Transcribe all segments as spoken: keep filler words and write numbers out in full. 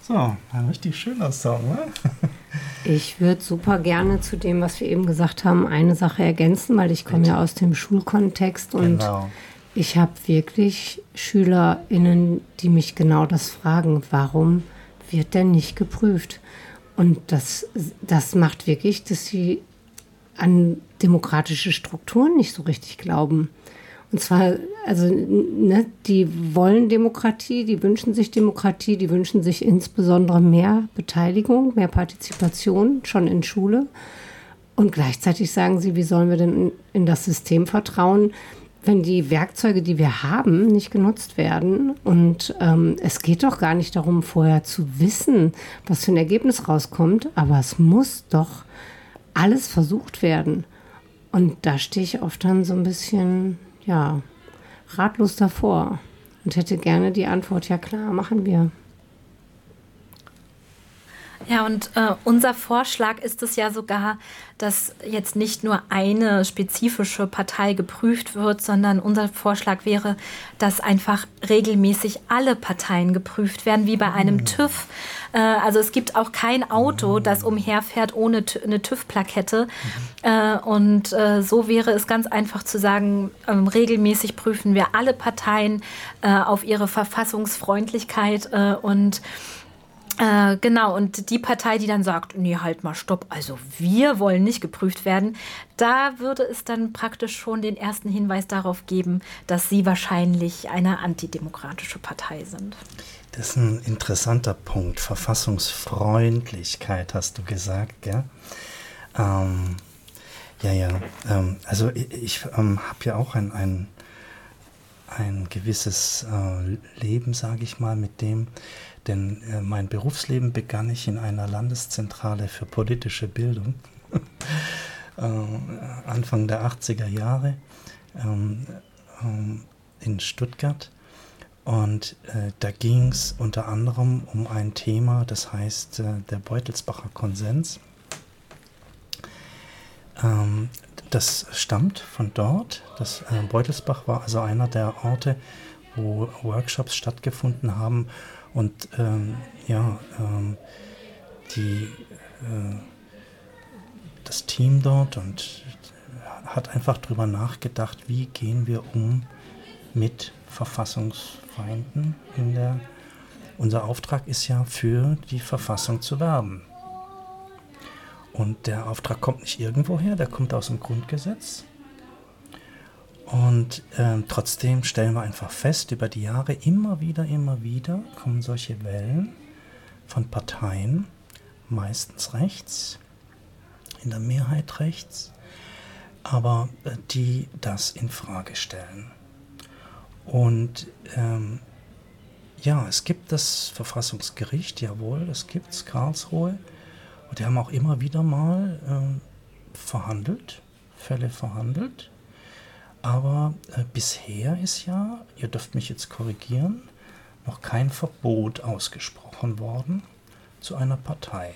So, ein richtig schöner Song, ne? Ich würde super gerne zu dem, was wir eben gesagt haben, eine Sache ergänzen, weil ich komme ja aus dem Schulkontext und Genau. ich habe wirklich SchülerInnen, die mich genau das fragen, warum wird denn nicht geprüft? Und das, das macht wirklich, dass sie an demokratische Strukturen nicht so richtig glauben. Und zwar, also, ne, die wollen Demokratie, die wünschen sich Demokratie, die wünschen sich insbesondere mehr Beteiligung, mehr Partizipation schon in Schule. Und gleichzeitig sagen sie, wie sollen wir denn in, in das System vertrauen, wenn die Werkzeuge, die wir haben, nicht genutzt werden. Und ähm, es geht doch gar nicht darum, vorher zu wissen, was für ein Ergebnis rauskommt, aber es muss doch alles versucht werden. Und da stehe ich oft dann so ein bisschen, ja, ratlos davor und hätte gerne die Antwort, ja klar, machen wir. Ja, und äh, unser Vorschlag ist es ja sogar, dass jetzt nicht nur eine spezifische Partei geprüft wird, sondern unser Vorschlag wäre, dass einfach regelmäßig alle Parteien geprüft werden, wie bei einem mhm. TÜV. Äh, also es gibt auch kein Auto, das umherfährt ohne t- eine TÜV-Plakette. Mhm. Äh, und äh, so wäre es ganz einfach zu sagen, äh, regelmäßig prüfen wir alle Parteien äh, auf ihre Verfassungsfreundlichkeit äh, und Äh, genau, und die Partei, die dann sagt, nee, halt mal, stopp, also wir wollen nicht geprüft werden, da würde es dann praktisch schon den ersten Hinweis darauf geben, dass sie wahrscheinlich eine antidemokratische Partei sind. Das ist ein interessanter Punkt. Verfassungsfreundlichkeit, hast du gesagt, gell? Ähm, ja, ja. Ähm, also ich, ich ähm, habe ja auch ein, ein, ein gewisses äh, Leben, sage ich mal, mit dem. Denn äh, mein Berufsleben begann ich in einer Landeszentrale für politische Bildung, äh, Anfang der achtziger Jahre ähm, ähm, in Stuttgart. Und äh, da ging es unter anderem um ein Thema, das heißt äh, der Beutelsbacher Konsens. Ähm, das stammt von dort. Das, äh, Beutelsbach war also einer der Orte, wo Workshops stattgefunden haben. Und ähm, ja, ähm, die, äh, das Team dort und hat einfach drüber nachgedacht, wie gehen wir um mit Verfassungsfeinden in der. Unser Auftrag ist ja, für die Verfassung zu werben. Und der Auftrag kommt nicht irgendwoher, der kommt aus dem Grundgesetz. Und ähm, trotzdem stellen wir einfach fest, über die Jahre immer wieder, immer wieder kommen solche Wellen von Parteien, meistens rechts, in der Mehrheit rechts, aber äh, die das in Frage stellen. Und ähm, ja, es gibt das Verfassungsgericht, jawohl, es gibt es, Karlsruhe, und die haben auch immer wieder mal äh, verhandelt, Fälle verhandelt. Aber äh, bisher ist ja, ihr dürft mich jetzt korrigieren, noch kein Verbot ausgesprochen worden zu einer Partei.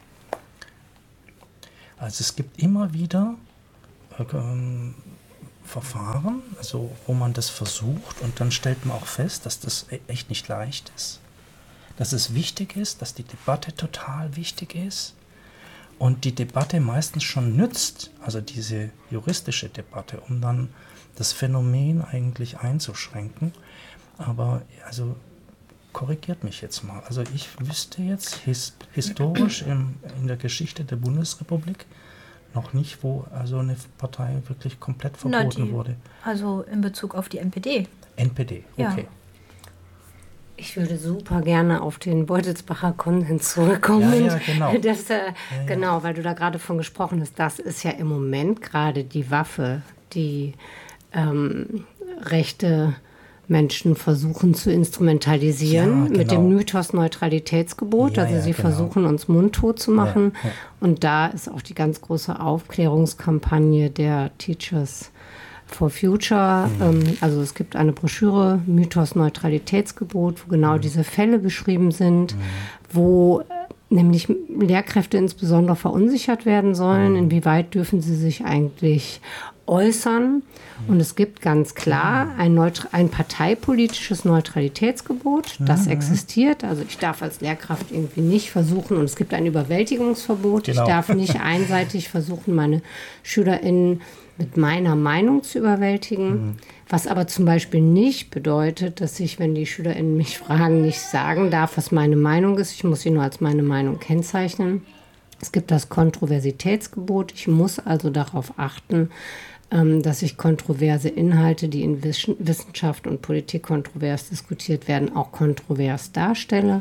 Also es gibt immer wieder äh, ähm, Verfahren, also wo man das versucht, und dann stellt man auch fest, dass das echt nicht leicht ist. Dass es wichtig ist, dass die Debatte total wichtig ist und die Debatte meistens schon nützt, also diese juristische Debatte, um dann das Phänomen eigentlich einzuschränken. Aber also korrigiert mich jetzt mal. Also ich wüsste jetzt his, historisch im, in der Geschichte der Bundesrepublik noch nicht, wo also eine Partei wirklich komplett verboten Na, die, wurde. Also in Bezug auf die N P D. N P D, okay. Ja. Ich würde super gerne auf den Beutelsbacher Konsens zurückkommen. Ja, ja, genau. Das, äh, ja, ja. Genau, weil du da gerade von gesprochen hast. Das ist ja im Moment gerade die Waffe, die ähm, rechte Menschen versuchen zu instrumentalisieren, Ja, genau. mit dem Mythos Neutralitätsgebot. Ja, also ja, sie genau. versuchen, uns mundtot zu machen. Ja, ja. Und da ist auch die ganz große Aufklärungskampagne der Teachers for Future. Mhm. Ähm, also es gibt eine Broschüre, Mythos Neutralitätsgebot, wo genau mhm. diese Fälle beschrieben sind, mhm. wo nämlich Lehrkräfte insbesondere verunsichert werden sollen. Mhm. Inwieweit dürfen sie sich eigentlich äußern. Und es gibt ganz klar ein, Neutra- ein parteipolitisches Neutralitätsgebot, das mhm. existiert. Also ich darf als Lehrkraft irgendwie nicht versuchen, und es gibt ein Überwältigungsverbot, genau. Ich darf nicht einseitig versuchen, meine SchülerInnen mit meiner Meinung zu überwältigen. Mhm. Was aber zum Beispiel nicht bedeutet, dass ich, wenn die SchülerInnen mich fragen, nicht sagen darf, was meine Meinung ist. Ich muss sie nur als meine Meinung kennzeichnen. Es gibt das Kontroversitätsgebot. Ich muss also darauf achten, dass ich kontroverse Inhalte, die in Wissenschaft und Politik kontrovers diskutiert werden, auch kontrovers darstelle.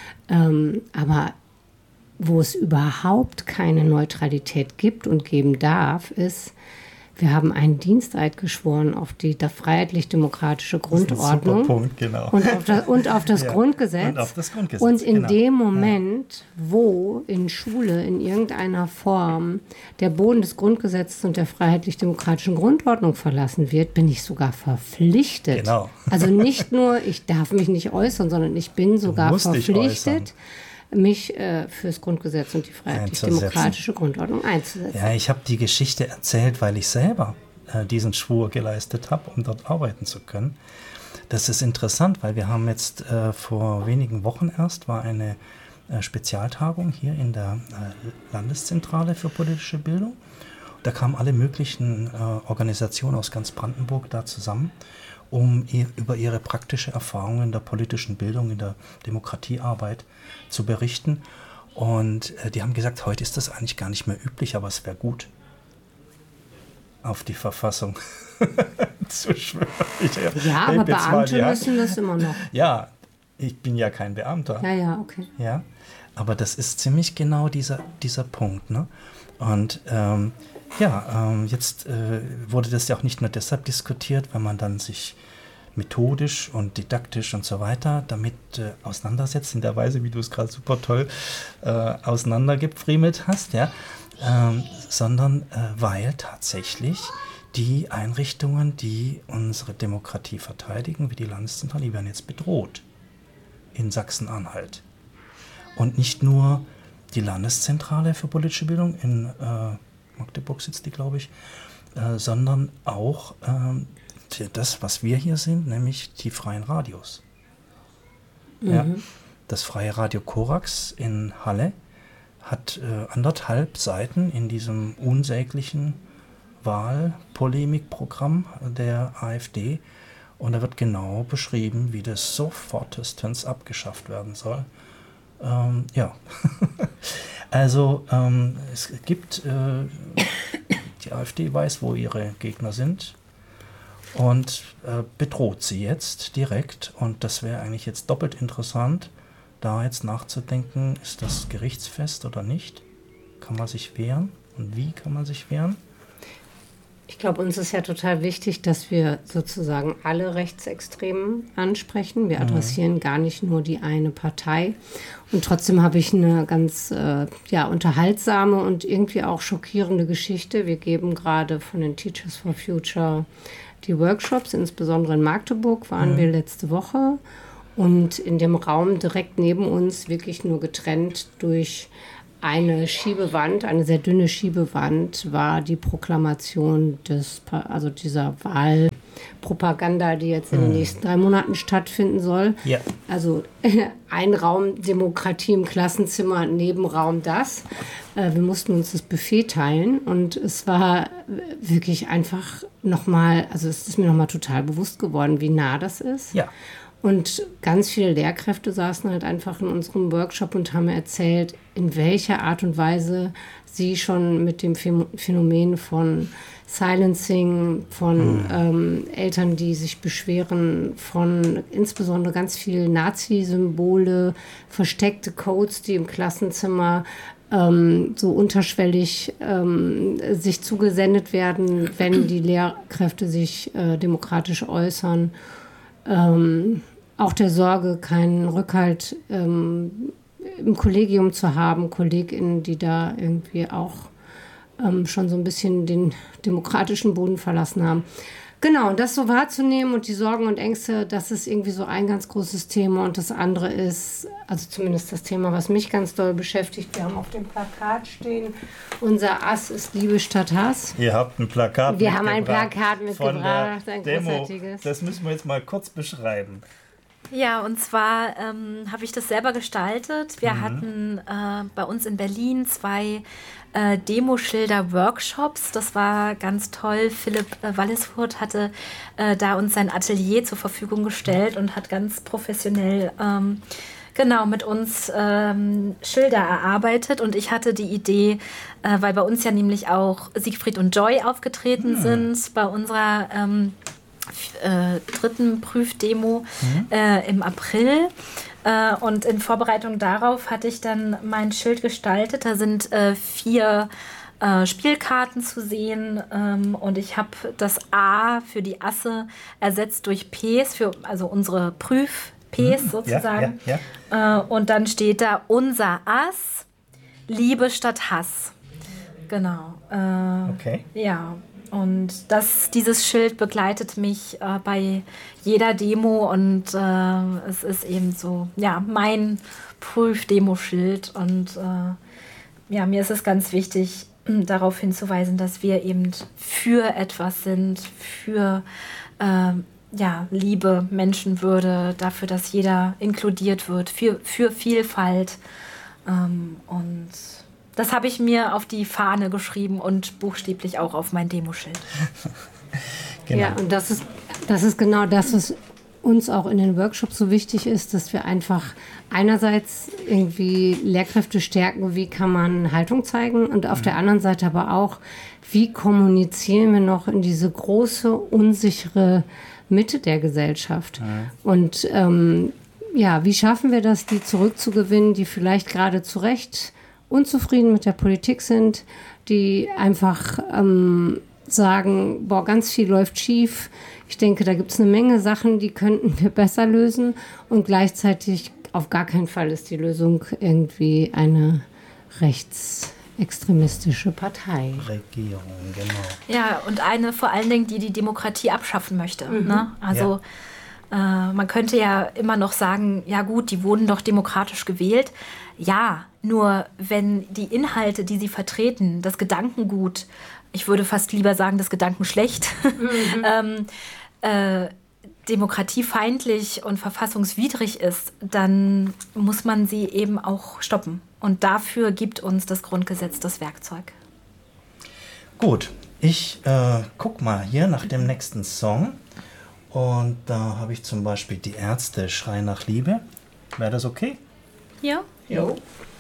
Aber wo es überhaupt keine Neutralität gibt und geben darf, ist, wir haben einen Diensteid geschworen auf die freiheitlich-demokratische Grundordnung. Das ist ein super Punkt, genau. Und auf das, und auf das, ja, Grundgesetz. Und auf das Grundgesetz. Und in genau. dem Moment, wo in Schule in irgendeiner Form der Boden des Grundgesetzes und der freiheitlich-demokratischen Grundordnung verlassen wird, bin ich sogar verpflichtet. Genau. Also nicht nur, ich darf mich nicht äußern, sondern ich bin sogar verpflichtet, mich äh, fürs Grundgesetz und die freiheitlich-demokratische Grundordnung einzusetzen. Ja, ich habe die Geschichte erzählt, weil ich selber äh, diesen Schwur geleistet habe, um dort arbeiten zu können. Das ist interessant, weil wir haben jetzt äh, vor wenigen Wochen erst war eine äh, Spezialtagung hier in der äh, Landeszentrale für politische Bildung. Da kamen alle möglichen äh, Organisationen aus ganz Brandenburg da zusammen, um ihr, über ihre praktische Erfahrungen in der politischen Bildung, in der Demokratiearbeit zu berichten. Und äh, die haben gesagt, heute ist das eigentlich gar nicht mehr üblich, aber es wäre gut, auf die Verfassung zu schwören. Ich, ja, aber Beamte müssen das immer noch. Ja, ich bin ja kein Beamter. Ja, ja, okay. Ja, aber das ist ziemlich genau dieser, dieser Punkt, ne? Und ähm, ja, ähm, jetzt äh, wurde das ja auch nicht nur deshalb diskutiert, weil man dann sich methodisch und didaktisch und so weiter damit äh, auseinandersetzt, in der Weise, wie du es gerade super toll äh, auseinandergefriemelt hast, ja, ähm, sondern äh, weil tatsächlich die Einrichtungen, die unsere Demokratie verteidigen, wie die Landeszentrale, die werden jetzt bedroht in Sachsen-Anhalt. Und nicht nur die Landeszentrale für politische Bildung, in äh, Magdeburg sitzt die, glaube ich, äh, sondern auch äh, das, was wir hier sind, nämlich die freien Radios. Mhm. Ja, das freie Radio Korax in Halle hat äh, anderthalb Seiten in diesem unsäglichen Wahlpolemikprogramm der AfD, und da wird genau beschrieben, wie das sofortestens abgeschafft werden soll. Ähm, ja, also ähm, es gibt, äh, die AfD weiß, wo ihre Gegner sind und äh, bedroht sie jetzt direkt, und das wäre eigentlich jetzt doppelt interessant, da jetzt nachzudenken, ist das gerichtsfest oder nicht? Kann man sich wehren und wie kann man sich wehren? Ich glaube, uns ist ja total wichtig, dass wir sozusagen alle Rechtsextremen ansprechen. Wir adressieren mhm. gar nicht nur die eine Partei. Und trotzdem habe ich eine ganz äh, ja, unterhaltsame und irgendwie auch schockierende Geschichte. Wir geben gerade von den Teachers for Future die Workshops, insbesondere in Magdeburg waren mhm. wir letzte Woche. Und in dem Raum direkt neben uns, wirklich nur getrennt durch eine Schiebewand, eine sehr dünne Schiebewand, war die Proklamation des, also dieser Wahlpropaganda, die jetzt in den nächsten drei Monaten stattfinden soll. Ja. Also ein Raum Demokratie im Klassenzimmer, Nebenraum das. Wir mussten uns das Buffet teilen, und es war wirklich einfach nochmal, also es ist mir nochmal total bewusst geworden, wie nah das ist. Ja. Und ganz viele Lehrkräfte saßen halt einfach in unserem Workshop und haben erzählt, in welcher Art und Weise sie schon mit dem Phänomen von Silencing, von mhm. ähm, Eltern, die sich beschweren, von insbesondere ganz viel Nazi-Symbole, versteckte Codes, die im Klassenzimmer ähm, so unterschwellig ähm, sich zugesendet werden, wenn die Lehrkräfte sich äh, demokratisch äußern. Ähm, auch der Sorge, keinen Rückhalt ähm, im Kollegium zu haben, KollegInnen, die da irgendwie auch ähm, schon so ein bisschen den demokratischen Boden verlassen haben. Genau, und das so wahrzunehmen und die Sorgen und Ängste, das ist irgendwie so ein ganz großes Thema. Und das andere ist, also zumindest das Thema, was mich ganz doll beschäftigt. Wir haben auf dem Plakat stehen, unser Ass ist Liebe statt Hass. Ihr habt ein Plakat Wir mitgebracht. haben ein Plakat mitgebracht, ein Demo. Großartiges. Das müssen wir jetzt mal kurz beschreiben. Ja, und zwar ähm, habe ich das selber gestaltet. Wir mhm. hatten äh, bei uns in Berlin zwei äh, Demoschilder-Workshops. Das war ganz toll. Philipp äh, Wallisfurt hatte äh, da uns sein Atelier zur Verfügung gestellt und hat ganz professionell ähm, genau mit uns ähm, Schilder erarbeitet. Und ich hatte die Idee, äh, weil bei uns ja nämlich auch Siegfried und Joy aufgetreten mhm. sind, bei unserer ähm, Äh, dritten Prüfdemo mhm. äh, im April. Äh, und in Vorbereitung darauf hatte ich dann mein Schild gestaltet. Da sind äh, vier äh, Spielkarten zu sehen. Ähm, und ich habe das A für die Asse ersetzt durch Ps, für, also unsere Prüf-Ps mhm. sozusagen. Ja, ja, ja. Äh, und dann steht da unser Ass, Liebe statt Hass. Genau. Äh, okay. Ja. Und das, dieses Schild begleitet mich äh, bei jeder Demo und äh, es ist eben so, ja, mein Prüfdemo-Schild. Und äh, ja, mir ist es ganz wichtig, darauf hinzuweisen, dass wir eben für etwas sind, für äh, ja, Liebe, Menschenwürde, dafür, dass jeder inkludiert wird, für, für Vielfalt. Ähm, und das habe ich mir auf die Fahne geschrieben und buchstäblich auch auf mein Demoschild. Genau. Ja, und das ist, das ist genau das, was uns auch in den Workshops so wichtig ist, dass wir einfach einerseits irgendwie Lehrkräfte stärken, wie kann man Haltung zeigen, und auf mhm. der anderen Seite aber auch, wie kommunizieren wir noch in diese große, unsichere Mitte der Gesellschaft. Mhm. Und ähm, ja, wie schaffen wir das, die zurückzugewinnen, die vielleicht gerade zu Recht unzufrieden mit der Politik sind, die einfach ähm, sagen, boah, ganz viel läuft schief. Ich denke, da gibt es eine Menge Sachen, die könnten wir besser lösen. Und gleichzeitig auf gar keinen Fall ist die Lösung irgendwie eine rechtsextremistische Partei. Regierung, genau. Ja, und eine vor allen Dingen, die die Demokratie abschaffen möchte. Mhm. Ne? Also ja. äh, man könnte ja immer noch sagen, ja gut, die wurden doch demokratisch gewählt. Ja, nur wenn die Inhalte, die sie vertreten, das Gedankengut, ich würde fast lieber sagen, das Gedankenschlecht, mhm. ähm, äh, demokratiefeindlich und verfassungswidrig ist, dann muss man sie eben auch stoppen. Und dafür gibt uns das Grundgesetz das Werkzeug. Gut, ich äh, guck mal hier nach dem nächsten Song. Und da habe ich zum Beispiel die Ärzte, Schrei nach Liebe. Wäre das okay? Ja. Jo.